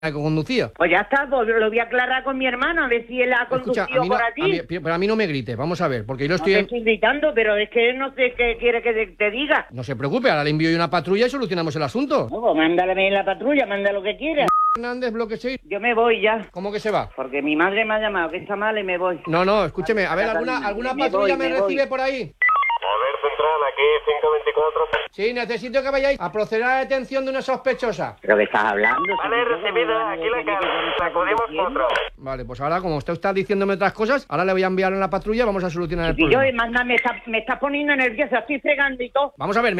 que conducía. Pues ya está, pues lo voy a aclarar con mi hermano, a ver si él ha conducido por aquí. Pero a mí no me grites, vamos a ver, porque yo No te estoy gritando, pero es que no sé qué quiere que te diga. No se preocupe, ahora le envío yo una patrulla y solucionamos el asunto. No, pues mándale en la patrulla, manda lo que quiera. Hernández, bloque 6. Yo me voy ya. ¿Cómo que se va? Porque mi madre me ha llamado, que está mal y me voy. No, escúcheme, a ver, ¿alguna patrulla me recibe por ahí? A ver, central, aquí 524. Sí, necesito que vayáis a proceder a la detención de una sospechosa. ¿Pero qué estás hablando? Vale, recibida, aquí la cara. Sacudimos 4. Vale, pues ahora, como usted está diciéndome otras cosas, ahora le voy a enviar en la patrulla y vamos a solucionar el problema. Me está poniendo nerviosa, estoy fregando y todo. Vamos a ver,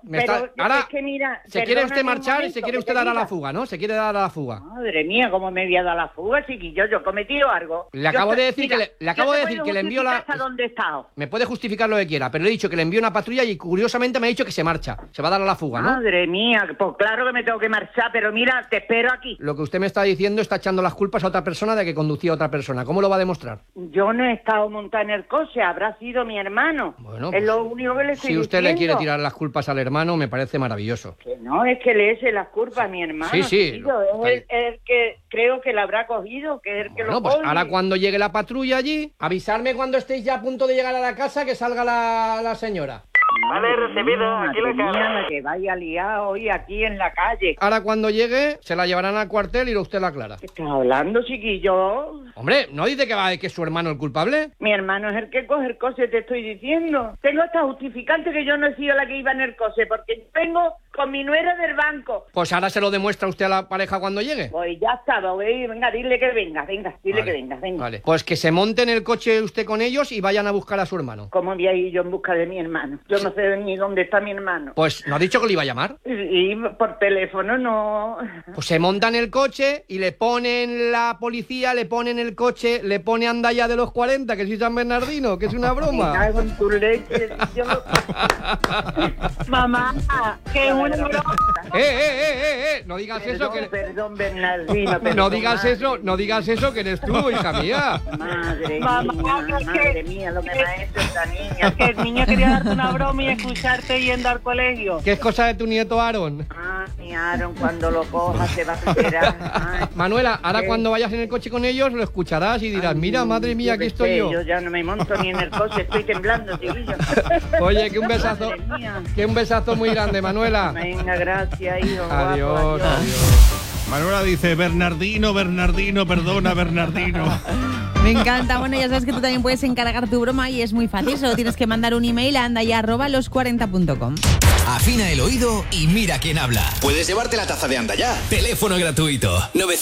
ahora es que mira, se quiere usted marchar y se quiere usted dar a la fuga, ¿no? Se quiere dar a la fuga. Madre mía, ¿cómo me voy a dar a la fuga, chiquillo? Yo he cometido algo. Le acabo de decir que le envío la... ¿Dónde he estado? Me puede justificar lo que quiera, pero le he dicho que le envío una patrulla y curiosamente me ha dicho que se marcha. Se va a dar a la fuga, ¿no? Madre mía, pues claro que me tengo que marchar, pero mira, te espero aquí. Lo que usted me está diciendo está echando las culpas a otra persona de que conducía a otra persona. ¿Cómo lo va a demostrar? Yo no he estado montada en el coche, habrá sido mi hermano. Bueno, es lo único que le estoy diciendo. Si usted le quiere tirar las culpas al hermano, me parece maravilloso. Que no, es que le eche las culpas a mi hermano. Sí. Es el que creo que la habrá cogido, que es el que lo pues coge. ahora cuando llegue la patrulla allí, avisarme cuando estéis ya a punto de llegar a la casa, que salga la señora. Vale, recibida, aquí la cara. La que vaya liado hoy aquí en la calle. Ahora cuando llegue, se la llevarán al cuartel y usted la aclara. ¿Qué estás hablando, chiquillo? Hombre, ¿no dice que es su hermano el culpable? Mi hermano es el que coge el coche, te estoy diciendo. Tengo hasta justificante que yo no he sido la que iba en el coche, porque yo vengo con mi nuera del banco. Pues ahora se lo demuestra usted a la pareja cuando llegue. Pues ya está, venga, dile que venga, dile que venga. Vale, pues que se monte en el coche usted con ellos y vayan a buscar a su hermano. ¿Cómo voy a ir yo en busca de mi hermano? Yo no sé ni dónde está mi hermano. Pues, ¿no ha dicho que lo iba a llamar? Y por teléfono no... Pues se monta en el coche y le ponen la policía, le ponen el coche, le pone Andaya de los 40, que soy San Bernardino, que es una broma. Me cago en tu leche. Mamá, que es una broma. No digas eso que... Perdón, Bernardino. No digas eso que eres tú, hija mía. Madre mía, lo que me ha hecho esta niña. Que el niño quería darte una broma y escucharte yendo al colegio. ¿Qué es cosa de tu nieto Aaron? Mi Aaron, cuando lo cojas se va a enterar. Manuela, ahora cuando vayas en el coche con ellos lo escucharás y dirás, mira, madre mía, aquí estoy yo. Yo ya no me monto ni en el coche, estoy temblando, chiquillo. Oye, que un besazo muy grande, Manuela. Venga, gracias, hijo. Adiós. Manuela dice, Bernardino, perdona, Bernardino. Me encanta. Bueno, ya sabes que tú también puedes encargar tu broma y es muy fácil. Solo tienes que mandar un email a andaya@los40.com. Afina el oído y mira quién habla. Puedes llevarte la taza de Andaya. Teléfono gratuito 900